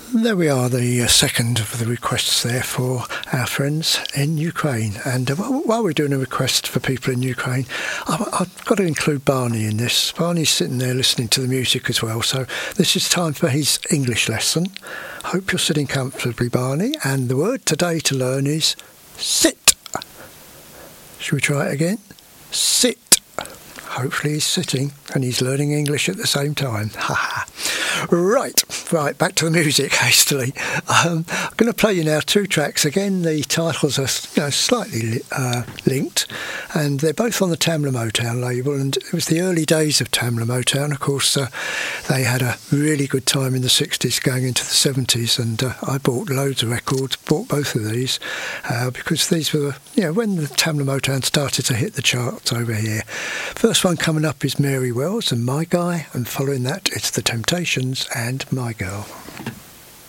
There we are, the second of the requests there for our friends in Ukraine. And while we're doing a request for people in Ukraine, I've got to include Barney in this. Barney's sitting there listening to the music as well, so this is time for his English lesson. Hope you're sitting comfortably, Barney, and the word today to learn is sit. Should we try it again? Sit. Hopefully he's sitting and he's learning English at the same time. Right, back to the music hastily. I'm going to play you now two tracks. Again, the titles are slightly linked, and they're both on the Tamla Motown label, and it was the early days of Tamla Motown. Of course, they had a really good time in the 60s going into the 70s, and I bought loads of records, bought both of these, because these were, when the Tamla Motown started to hit the charts over here. First one coming up is Mary Wells and My Guy, and following that it's The Temptations and My Girl.